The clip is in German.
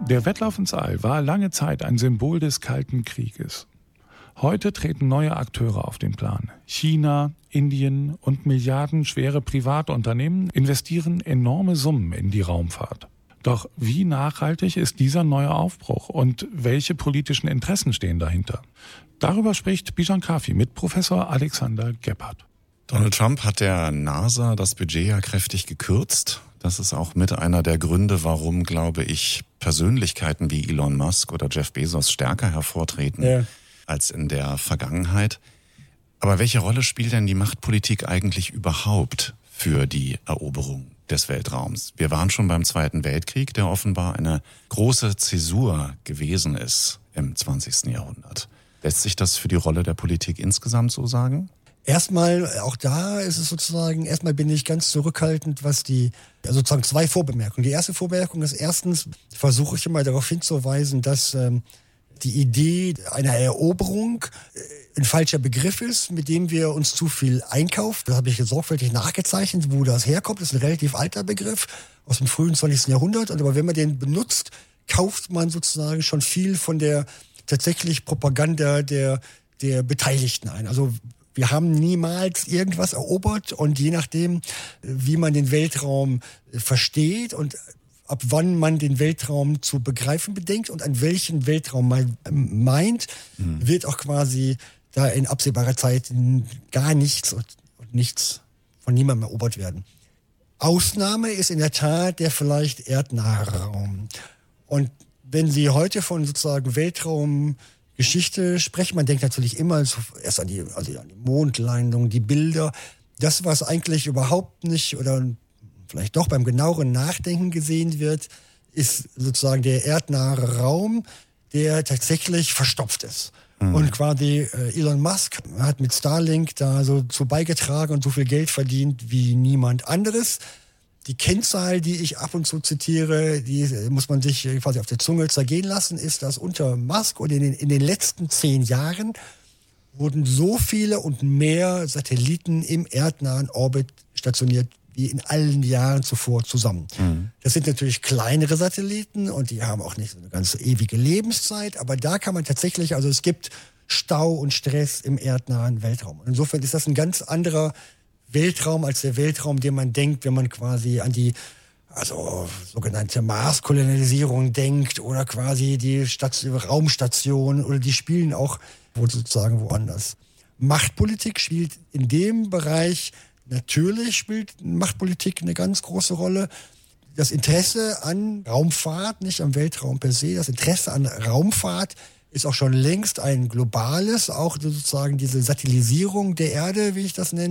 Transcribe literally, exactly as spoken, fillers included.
Der Wettlauf ins All war lange Zeit ein Symbol des Kalten Krieges. Heute treten neue Akteure auf den Plan. China, Indien und milliardenschwere Privatunternehmen investieren enorme Summen in die Raumfahrt. Doch wie nachhaltig ist dieser neue Aufbruch und welche politischen Interessen stehen dahinter? Darüber spricht Bijan Kafi mit Professor Alexander Gebhardt. Donald Trump hat der NASA das Budget ja kräftig gekürzt. Das ist auch mit einer der Gründe, warum, glaube ich, Persönlichkeiten wie Elon Musk oder Jeff Bezos stärker hervortreten ja. als in der Vergangenheit. Aber welche Rolle spielt denn die Machtpolitik eigentlich überhaupt für die Eroberung des Weltraums? Wir waren schon beim Zweiten Weltkrieg, der offenbar eine große Zäsur gewesen ist im zwanzigsten Jahrhundert. Lässt sich das für die Rolle der Politik insgesamt so sagen? Erstmal, auch da ist es sozusagen, erstmal bin ich ganz zurückhaltend, was die, also sozusagen zwei Vorbemerkungen. Die erste Vorbemerkung ist erstens, versuche ich immer darauf hinzuweisen, dass ähm, die Idee einer Eroberung äh, ein falscher Begriff ist, mit dem wir uns zu viel einkaufen. Das habe ich sorgfältig nachgezeichnet, wo das herkommt. Das ist ein relativ alter Begriff aus dem frühen zwanzigsten Jahrhundert. Aber wenn man den benutzt, kauft man sozusagen schon viel von der tatsächlich Propaganda der, der Beteiligten ein. Also wir haben niemals irgendwas erobert und je nachdem, wie man den Weltraum versteht und ab wann man den Weltraum zu begreifen bedenkt und an welchen Weltraum man meint, mhm. wird auch quasi da in absehbarer Zeit gar nichts und nichts von niemandem erobert werden. Ausnahme ist in der Tat der vielleicht erdnahe Raum. Und wenn Sie heute von sozusagen Weltraum Geschichte sprechen. Man denkt natürlich immer erst an die, also an die Mondlandung, die Bilder. Das, was eigentlich überhaupt nicht oder vielleicht doch beim genaueren Nachdenken gesehen wird, ist sozusagen der erdnahe Raum, der tatsächlich verstopft ist. Mhm. Und quasi äh, Elon Musk hat mit Starlink da so zu beigetragen und so viel Geld verdient wie niemand anderes. Die Kennzahl, die ich ab und zu zitiere, die muss man sich quasi auf der Zunge zergehen lassen, ist, dass unter Musk und in den, in den letzten zehn Jahren wurden so viele und mehr Satelliten im erdnahen Orbit stationiert wie in allen Jahren zuvor zusammen. Mhm. Das sind natürlich kleinere Satelliten und die haben auch nicht so eine ganz ewige Lebenszeit, aber da kann man tatsächlich, also es gibt Stau und Stress im erdnahen Weltraum. Und insofern ist das ein ganz anderer Weltraum als der Weltraum, den man denkt, wenn man quasi an die also sogenannte Mars-Kolonisierung denkt oder quasi die Station, Raumstation oder die spielen auch wo sozusagen woanders. Machtpolitik spielt in dem Bereich, natürlich spielt Machtpolitik eine ganz große Rolle. Das Interesse an Raumfahrt, nicht am Weltraum per se, das Interesse an Raumfahrt ist auch schon längst ein globales, auch sozusagen diese Satellisierung der Erde, wie ich das nenne,